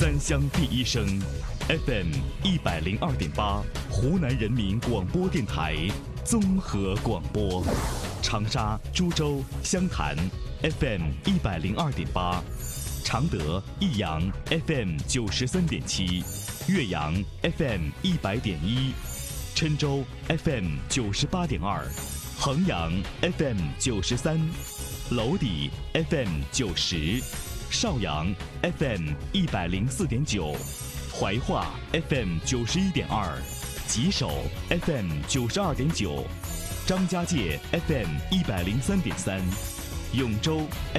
三乡第一声 FM 102.8，湖南人民广播电台综合广播。长沙、株洲、湘潭 FM 102.8，常德、益阳 FM 93.7，岳阳 FM 100.1，郴州 FM 98.2，衡阳 FM 93，娄底 FM 90，邵阳 FM 104.9，怀化 FM 91.2，吉首 FM 92.9，张家界 FM 103.3，永州